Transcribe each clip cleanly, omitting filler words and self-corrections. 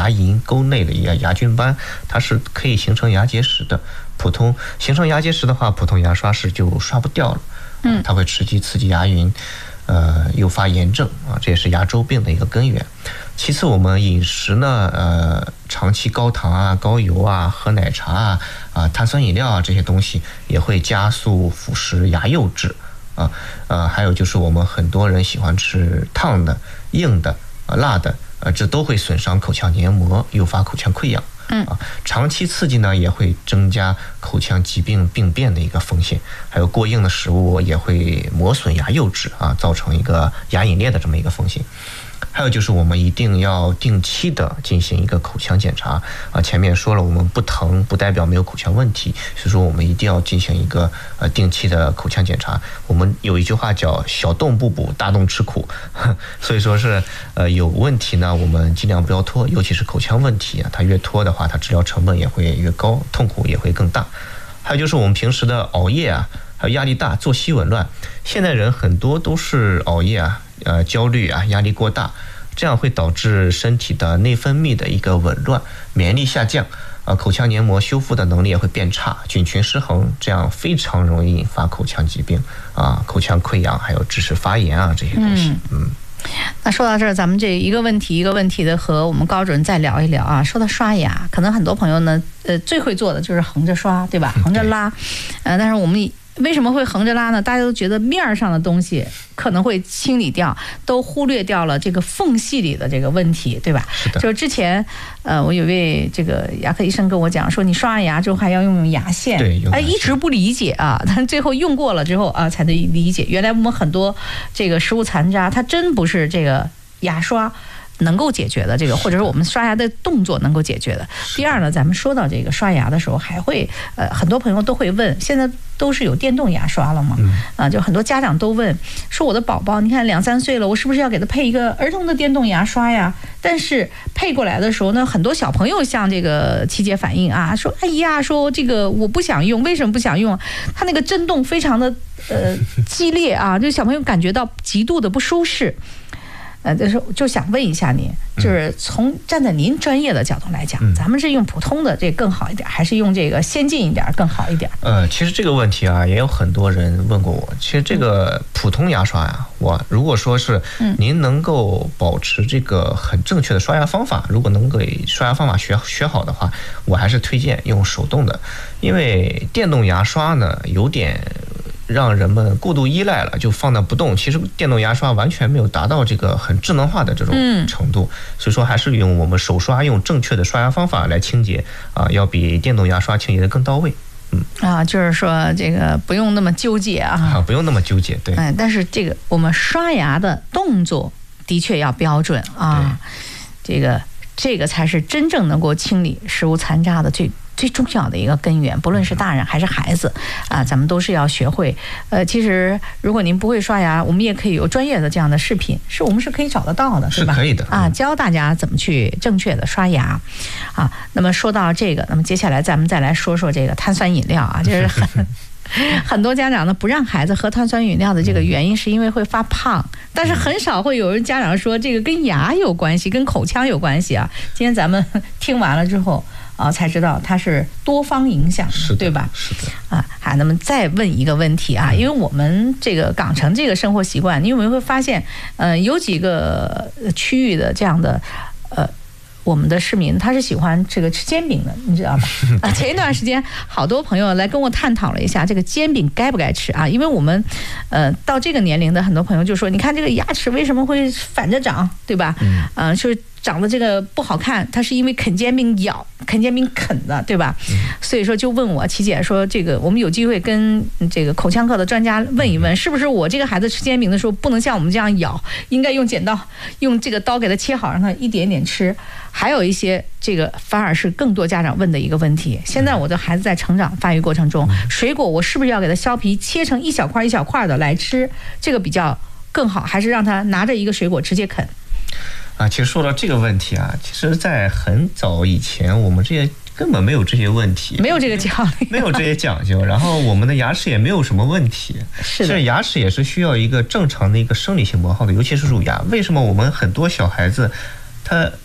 牙龈沟内的一个牙菌斑，它是可以形成牙结石的。形成牙结石的话，普通牙刷是就刷不掉了，它会刺激牙龈，诱发炎症啊，这也是牙周病的一个根源。其次，我们饮食呢，长期高糖啊、高油啊、喝奶茶啊、碳酸饮料啊这些东西，也会加速腐蚀牙釉质啊。还有就是我们很多人喜欢吃烫的、硬的、辣的，这都会损伤口腔黏膜，诱发口腔溃疡。长期刺激呢，也会增加口腔疾病病变的一个风险。还有过硬的食物也会磨损牙釉质啊，造成一个牙龈裂的这么一个风险。还有就是我们一定要定期的进行一个口腔检查啊。前面说了，我们不疼不代表没有口腔问题，所以说我们一定要进行一个定期的口腔检查。我们有一句话叫小洞不补，大洞吃苦，所以说是有问题呢，我们尽量不要拖，尤其是口腔问题啊，它越拖的话，它治疗成本也会越高，痛苦也会更大。还有就是我们平时的熬夜啊，还有压力大、作息紊乱，现代人很多都是熬夜啊。焦虑啊，压力过大，这样会导致身体的内分泌的一个紊乱，免疫力下降，口腔黏膜修复的能力也会变差，菌群失衡，这样非常容易引发口腔疾病啊，口腔溃疡，还有智齿发炎啊这些东西。 那说到这儿，咱们这一个问题一个问题的和我们高主任再聊一聊啊。说到刷牙，可能很多朋友呢，最会做的就是横着刷，对吧？横着拉，但是我们为什么会横着拉呢？大家都觉得面上的东西可能会清理掉，都忽略掉了这个缝隙里的这个问题，对吧？ 是的。 就之前，我有位这个牙科医生跟我讲说，你刷完牙之后还要用牙线， 对， 一直不理解啊，但最后用过了之后啊，才能理解，原来我们很多这个食物残渣，它真不是这个牙刷能够解决的，这个或者说我们刷牙的动作能够解决的。第二呢，咱们说到这个刷牙的时候，还会很多朋友都会问，现在都是有电动牙刷了吗？就很多家长都问说，我的宝宝你看2、3岁了，我是不是要给他配一个儿童的电动牙刷呀？但是配过来的时候呢，很多小朋友向这个琪姐反映啊，说哎呀，说这个我不想用，为什么不想用？他那个震动非常的激烈啊，就小朋友感觉到极度的不舒适。就想问一下您，就是从站在您专业的角度来讲，咱们是用普通的这更好一点，还是用这个先进一点更好一点？ 其实这个问题啊，也有很多人问过我。其实这个普通牙刷呀，我如果说是您能够保持这个很正确的刷牙方法，如果能给刷牙方法学好的话，我还是推荐用手动的，因为电动牙刷呢有点让人们过度依赖了，就放那不动。其实电动牙刷完全没有达到这个很智能化的这种程度，所以说还是用我们手刷，用正确的刷牙方法来清洁啊，要比电动牙刷清洁的更到位。 就是说这个不用那么纠结啊， 不用那么纠结，对。 但是这个我们刷牙的动作的确要标准啊，这个才是真正能够清理食物残渣的最重要的一个根源，不论是大人还是孩子啊，咱们都是要学会。其实如果您不会刷牙，我们也可以有专业的这样的视频，我们是可以找得到的，对吧？ 是可以的啊，教大家怎么去正确的刷牙啊。那么说到这个，那么接下来咱们再来说说这个碳酸饮料啊，就是很多家长呢不让孩子喝碳酸饮料的这个原因是因为会发胖，但是很少会有人家长说这个跟牙有关系，跟口腔有关系啊。今天咱们听完了之后才知道它是多方影响的，对吧？ 是的啊。好，那么再问一个问题啊，因为我们这个港城这个生活习惯，因为我们会发现，有几个区域的这样的我们的市民他是喜欢这个吃煎饼的，你知道吧？前一段时间好多朋友来跟我探讨了一下这个煎饼该不该吃啊，因为我们到这个年龄的很多朋友就说，你看这个牙齿为什么会反着长，对吧？就是长得这个不好看，它是因为啃煎饼啃的，对吧？所以说就问我琪姐说，这个我们有机会跟这个口腔科的专家问一问，是不是我这个孩子吃煎饼的时候不能像我们这样咬，应该用剪刀用这个刀给他切好，让他一点点吃。还有一些这个反而是更多家长问的一个问题，现在我的孩子在成长发育过程中，水果我是不是要给他削皮切成一小块一小块的来吃，这个比较更好，还是让他拿着一个水果直接啃？ 其实说到这个问题啊，其实在很早以前我们这些根本没有这些问题， 没有这个教育， 没有这些讲究，然后我们的牙齿也没有什么问题。 是的， 其实牙齿也是需要一个正常的一个生理性磨耗的，尤其是乳牙。为什么我们很多小孩子他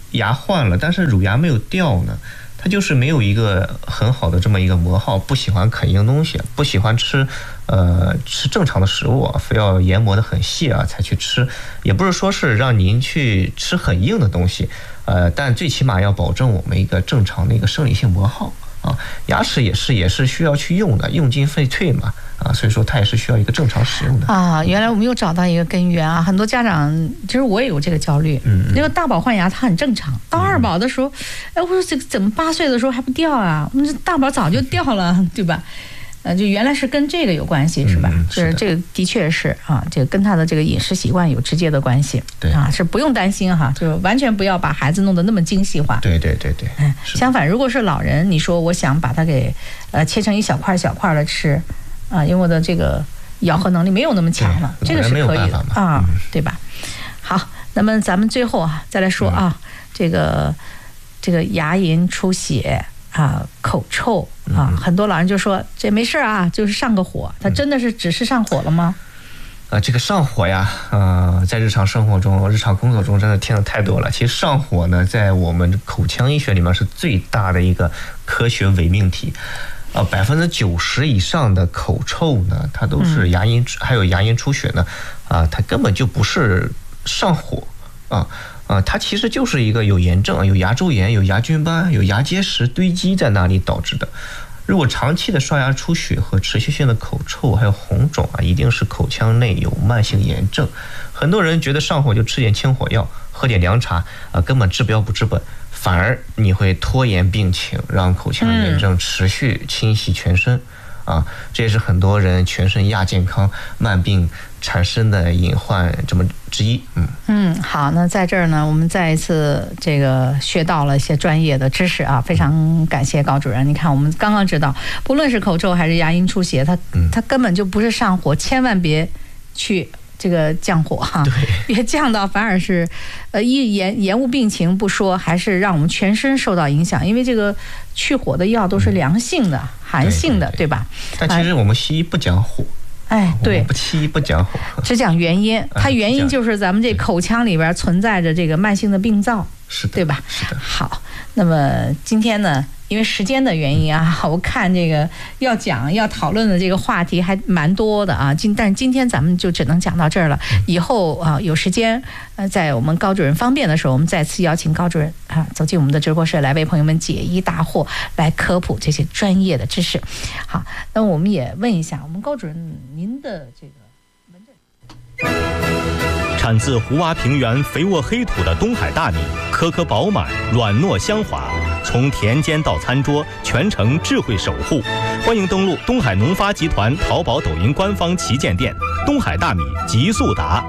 牙换了，但是乳牙没有掉呢？他就是没有一个很好的这么一个磨耗，不喜欢啃硬东西，不喜欢吃正常的食物，非要研磨得很细啊才去吃。也不是说是让您去吃很硬的东西，但最起码要保证我们一个正常的一个生理性磨耗啊。牙齿也是需要去用的，用进废退嘛。所以说它也是需要一我正常使用的啊。原来我们又找到一个根源啊！很多家长，其实我也有这个焦虑。那个大宝换牙它很正常，到二宝的时候，我说这怎么8岁的时候还不掉啊？我们这大宝早就掉了，对吧？就原来是跟这个有关系，是吧？是这个的确是啊，这个跟他的这个饮食习惯有直接的关系。 对啊，是不用担心哈，就完全不要把孩子弄得那么精细化。 对。 相反，如果是老人，你说我想把它给切成一小块小块的吃。因为我的这个咬合能力没有那么强了，这个是可以的啊，对吧？好，那么咱们最后再来说这个牙龈出血口臭很多老人就说这没事啊，就是上个火，他真的是只是上火了吗？ 这个上火呀，在日常生活中、日常工作中真的听得太多了。其实上火呢，在我们口腔医学里面是最大的一个科学伪命题。90%以上的口臭呢，它都是牙龈还有牙龈出血呢，它根本就不是上火它其实就是一个有炎症、有牙周炎、有牙菌斑、有牙结石堆积在那里导致的。如果长期的刷牙出血和持续性的口臭还有红肿一定是口腔内有慢性炎症。很多人觉得上火就吃点清火药，喝点凉茶根本治标不治本，反而你会拖延病情，让口腔炎症持续侵袭全身这也是很多人全身亚健康慢病产生的隐患这么之一。 好，那在这儿呢，我们再一次这个学到了一些专业的知识非常感谢高主任。你看，我们刚刚知道，不论是口臭还是牙龈出血，它根本就不是上火，千万别去这个降火别降到反而是延误病情不说，还是让我们全身受到影响。因为这个去火的药都是凉性的、寒性的，对吧？ 但其实我们西医不讲火。 对， 西医不讲火， 只讲原因。它原因就是咱们这口腔里边存在着这个慢性的病灶，对吧？ 是的。 好，那么今天呢，因为时间的原因我看这个要讨论的这个话题还蛮多的但是今天咱们就只能讲到这儿了。以后有时间在我们高主任方便的时候，我们再次邀请高主任走进我们的直播室来为朋友们解疑答惑，来科普这些专业的知识。好，那我们也问一下我们高主任，您的这个门诊。 产自胡洼平原肥沃黑土的东海大米，颗颗饱满，软糯香滑，从田间到餐桌，全程智慧守护。欢迎登录东海农发集团淘宝、抖音官方旗舰店，东海大米极速达。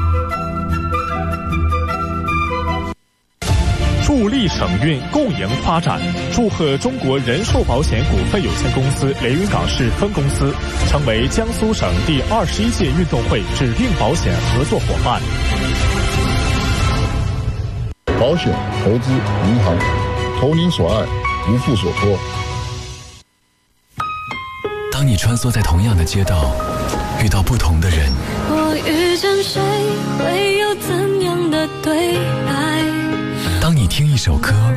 助力省运共赢发展，祝贺中国人寿保险股份有限公司连云港市分公司成为江苏省第21届运动会指定保险合作伙伴。 保险、投资、银行，投您所爱，无负所托。 当你穿梭在同样的街道，遇到不同的人， 我遇见谁，会有怎样的对白？ 当你听一首歌，